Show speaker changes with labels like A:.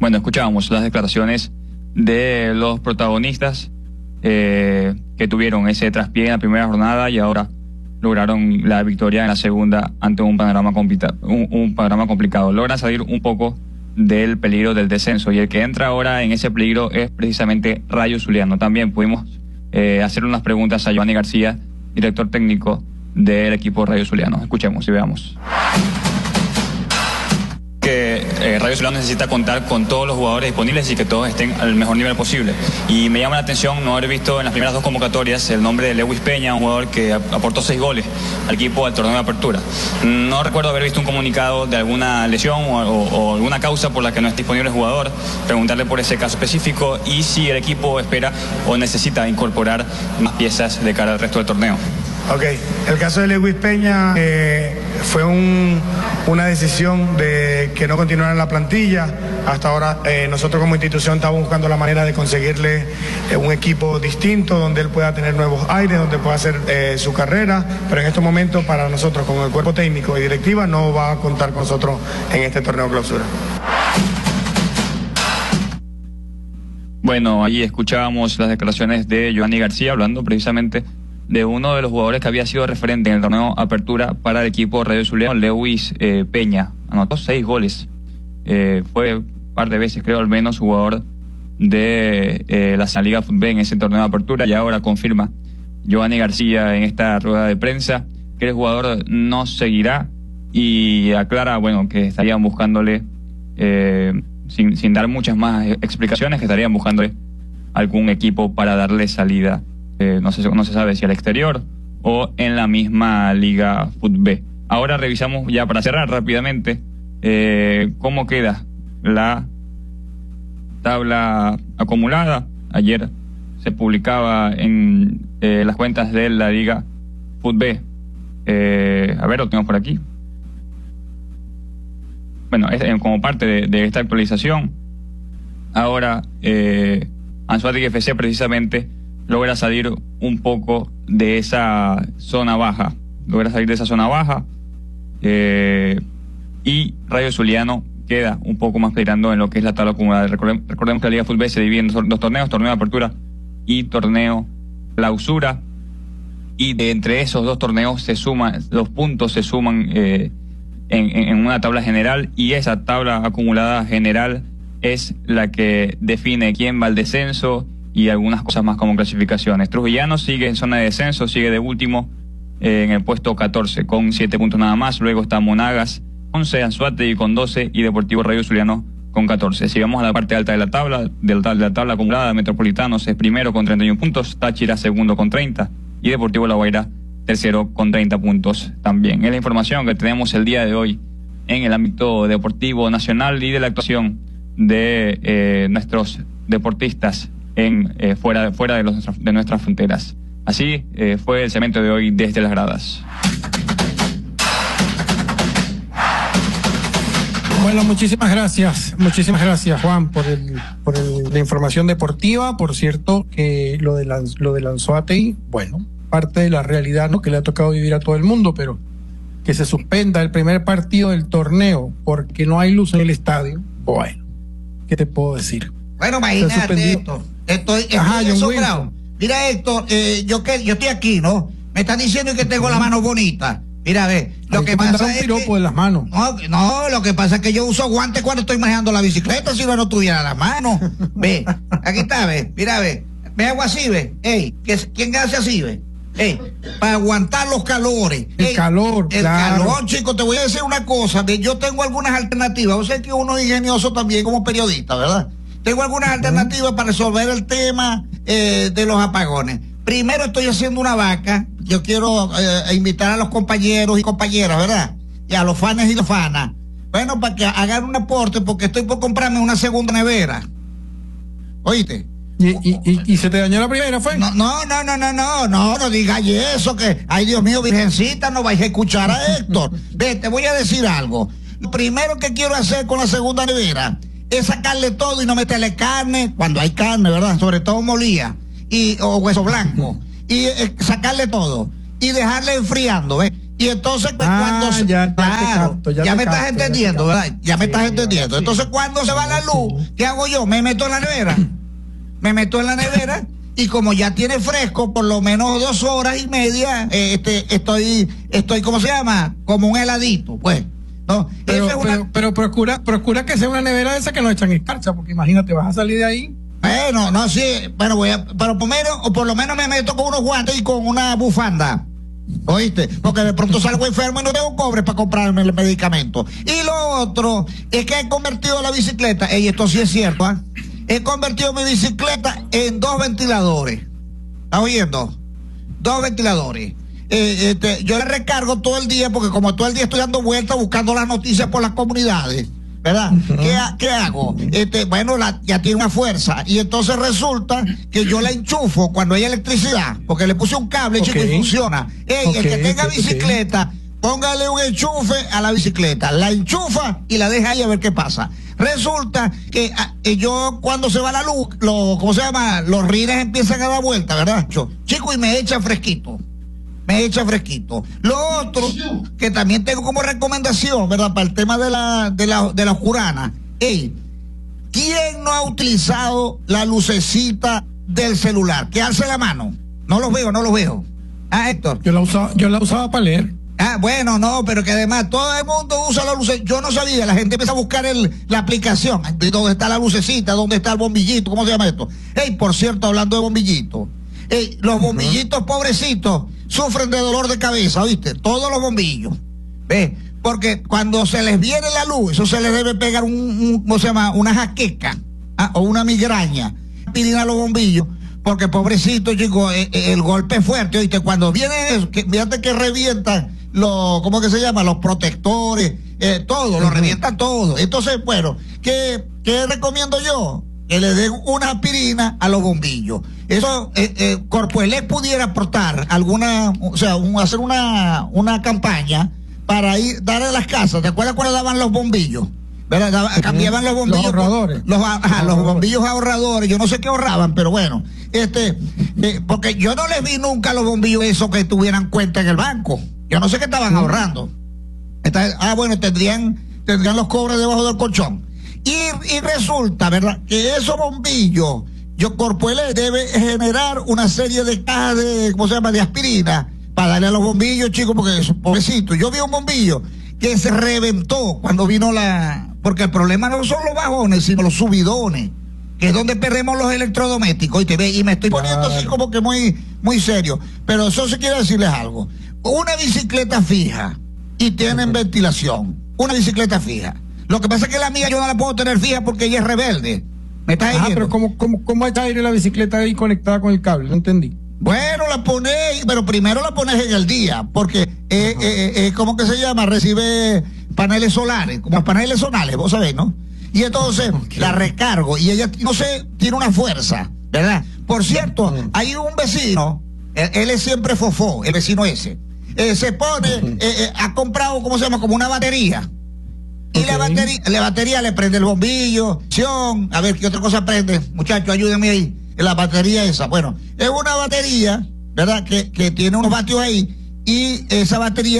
A: Bueno, escuchábamos las declaraciones de los protagonistas que tuvieron ese traspié en la primera jornada y ahora lograron la victoria en la segunda ante un panorama complicado. Logran salir un poco del peligro del descenso y el que entra ahora en ese peligro es precisamente Rayo Zuliano. También pudimos hacer unas preguntas a Giovanni García, director técnico del equipo Rayo Zuliano. Escuchemos y veamos. Que Rayo Zuliano necesita contar con todos los jugadores disponibles y que todos estén al mejor nivel posible. Y me llama la atención no haber visto en las primeras 2 convocatorias el nombre de Lewis Peña, un jugador que aportó 6 goles al equipo del torneo de apertura. No recuerdo haber visto un comunicado de alguna lesión o alguna causa por la que no es disponible el jugador, preguntarle por ese caso específico y si el equipo espera o necesita incorporar más piezas de cara al resto del torneo.
B: Ok, el caso de Lewis Peña fue una decisión de que no continuara en la plantilla. Hasta ahora nosotros como institución estamos buscando la manera de conseguirle un equipo distinto, donde él pueda tener nuevos aires, donde pueda hacer su carrera, pero en estos momentos para nosotros como el cuerpo técnico y directiva no va a contar con nosotros en este torneo clausura.
A: Bueno, ahí escuchábamos las declaraciones de Giovanni García hablando precisamente de uno de los jugadores que había sido referente en el torneo Apertura para el equipo Rayo Zuliano, Lewis Peña. Anotó 6 goles. Fue un par de veces, creo, al menos jugador de la Liga Fútbol en ese torneo de Apertura, y ahora confirma Giovanni García en esta rueda de prensa que el jugador no seguirá y aclara, bueno, que estarían buscándole, sin dar muchas más explicaciones, que estarían buscándole algún equipo para darle salida. No se sabe si al exterior o en la misma Liga Fútbol. Ahora revisamos ya para cerrar rápidamente cómo queda la tabla acumulada. Ayer se publicaba en las cuentas de la Liga Fútbol. A ver, lo tenemos por aquí. Bueno, como parte de esta actualización, ahora Anzoátegui FC precisamente logra salir un poco de esa zona baja. Y Rayo Zuliano queda un poco más peleando en lo que es la tabla acumulada. Recordemos que la Liga Fútbol se divide en 2 torneos, torneo de apertura y torneo clausura. Y de entre esos 2 torneos los puntos se suman en una tabla general, y esa tabla acumulada general es la que define quién va al descenso y algunas cosas más como clasificaciones. Trujillano sigue en zona de descenso, sigue de último en el puesto 14 con 7 puntos nada más. Luego está Monagas 11, Anzoátegui con 12 y Deportivo Rayo Zuliano con 14. Si vamos a la parte alta de la tabla acumulada, Metropolitanos es primero con 31 puntos, Táchira segundo con 30 y Deportivo La Guaira tercero con 30 puntos también. Es la información que tenemos el día de hoy en el ámbito deportivo nacional y de la actuación de nuestros deportistas fuera de nuestras fronteras. Así fue el segmento de hoy desde las gradas.
C: Bueno, muchísimas gracias Juan por la información deportiva. Por cierto, que lo de Anzoátegui, bueno, parte de la realidad, ¿no?, que le ha tocado vivir a todo el mundo, pero que se suspenda el primer partido del torneo porque no hay luz en el estadio. Bueno, ¿qué te puedo decir?
D: Bueno, imagínate, Héctor. Estoy asombrado. Mira, Héctor, yo estoy aquí, ¿no? Me están diciendo que tengo la mano bonita. Mira, ve, lo que pasa es que...
C: de las manos.
D: No, lo que pasa es que yo uso guantes cuando estoy manejando la bicicleta, si no tuviera las manos. Ve, aquí está, ve, mira, ve. Me hago así, ve. Ey, ¿quién hace así, ve? Ey, para aguantar los calores.
C: El calor,
D: chico, te voy a decir una cosa, yo tengo algunas alternativas. Yo sé que uno es ingenioso también como periodista, ¿verdad? Tengo algunas alternativas para resolver el tema de los apagones. Primero estoy haciendo una vaca. Yo quiero invitar a los compañeros y compañeras, ¿verdad? Y a los fans y las fanas. Bueno, para que hagan un aporte, porque estoy por comprarme una segunda nevera. ¿Oíste?
C: ¿Y se te dañó la primera, fue?
D: No digas eso, que, ay, Dios mío, virgencita, no vais a escuchar a Héctor. Ve, te voy a decir algo. Lo primero que quiero hacer con la segunda nevera es sacarle todo y no meterle carne, cuando hay carne, ¿verdad? Sobre todo molía o hueso blanco, y sacarle todo y dejarle enfriando, ¿ves? Y entonces cuando
C: ya
D: me estás entendiendo, ¿verdad? Ya me estás entendiendo. Entonces cuando se va la luz, ¿qué hago yo? Me meto en la nevera. Y como ya tiene fresco, por lo menos 2 horas y media, estoy, ¿cómo se llama? Como un heladito, pues. ¿No?
C: Pero procura que sea una nevera de esa que no echan escarcha, porque imagínate, vas a salir de ahí.
D: Bueno, no, sí, pero pero por lo menos me meto con unos guantes y con una bufanda. ¿Oíste? Porque de pronto salgo enfermo y no tengo cobre para comprarme el medicamento. Y lo otro es que he convertido la bicicleta, y esto sí es cierto, ¿eh? He convertido mi bicicleta en 2 ventiladores. ¿Estás oyendo? 2 ventiladores. Yo la recargo todo el día, porque como todo el día estoy dando vueltas buscando las noticias por las comunidades, ¿verdad? ¿Qué hago? Bueno, ya tiene una fuerza. Y entonces resulta que yo la enchufo cuando hay electricidad, porque le puse un cable, chico, y funciona. El que tenga bicicleta, póngale un enchufe a la bicicleta, la enchufa y la deja ahí a ver qué pasa. Resulta que yo, cuando se va la luz, ¿cómo se llama? Los rines empiezan a dar vuelta, ¿verdad? Chico, y me echa fresquito. Lo otro, que también tengo como recomendación, ¿verdad? Para el tema de la oscurana. ¿Quién no ha utilizado la lucecita del celular? Que alce la mano. No los veo. Ah, Héctor.
C: Yo la usaba para leer.
D: Ah, bueno, no, pero que además todo el mundo usa la lucecita. Yo no sabía, la gente empieza a buscar la aplicación. ¿Dónde está la lucecita? ¿Dónde está el bombillito? ¿Cómo se llama esto? Por cierto, hablando de bombillitos. Los bombillitos pobrecitos sufren de dolor de cabeza, ¿viste? Todos los bombillos. ¿Ves? Porque cuando se les viene la luz, eso se les debe pegar ¿cómo se llama? Una jaqueca, o una migraña. Piden a los bombillos, porque pobrecito, chicos, el golpe es fuerte, ¿oíste? Cuando viene eso, fíjate que revientan ¿cómo que se llama? Los protectores, todo, lo revientan todo. Entonces, bueno, ¿qué recomiendo yo? Que le den una aspirina a los bombillos. Eso, Corpoelec pudiera aportar hacer una campaña para darle a las casas. ¿Te acuerdas cuando daban los bombillos? ¿Verdad? Cambiaban los bombillos.
C: Los ahorradores.
D: Los bombillos ahorradores. Yo no sé qué ahorraban, pero bueno. Porque yo no les vi nunca a los bombillos esos que tuvieran cuenta en el banco. Yo no sé qué estaban ahorrando. Bueno, tendrían los cobres debajo del colchón. Y resulta, ¿verdad?, que esos bombillos, Corpoelec debe generar una serie de cajas de aspirina para darle a los bombillos, chicos, porque pobrecito. Yo vi un bombillo que se reventó cuando vino porque el problema no son los bajones, sino los subidones, que es donde perdemos los electrodomésticos. Y me estoy poniendo así como que muy, muy serio. Pero eso sí quiere decirles algo. Una bicicleta fija y tienen ventilación. Una bicicleta fija. Lo que pasa es que la mía yo no la puedo tener fija porque ella es rebelde. ¿Me estás diciendo?
C: Pero ¿cómo está aire la bicicleta ahí conectada con el cable? No entendí.
D: Bueno, la pones, pero primero la pones en el día, porque ¿cómo que se llama? Recibe paneles solares, como paneles solares, vos sabés, ¿no? Y entonces la recargo y ella, no sé, tiene una fuerza, ¿verdad? Por cierto, hay un vecino, él es siempre fofó, el vecino ese. Se pone, ha comprado, ¿cómo se llama? Como una batería. Y la batería le prende el bombillo, a ver qué otra cosa prende. Muchachos, ayúdenme ahí. La batería esa, bueno, es una batería, ¿verdad? Que tiene unos vatios ahí, y esa batería